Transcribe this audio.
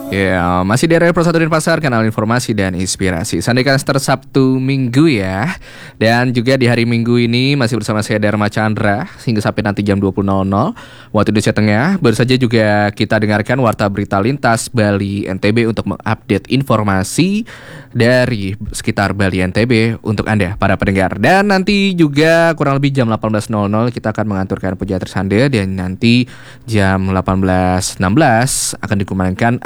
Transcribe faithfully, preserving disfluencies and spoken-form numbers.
Ya, masih di area Pro satu Denpasar, kanal informasi dan inspirasi. Sunday Caster Sabtu Minggu ya. Dan juga di hari Minggu ini masih bersama saya Dharma Chandra hingga sampai nanti jam dua puluh nol nol waktu Indonesia Tengah. Baru saja juga kita dengarkan Warta Berita Lintas Bali N T B untuk mengupdate informasi dari sekitar Bali N T B untuk Anda para pendengar. Dan nanti juga kurang lebih jam delapan belas nol nol kita akan mengaturkan Puja Tersande, dan nanti jam delapan belas enam belas akan dikumandangkan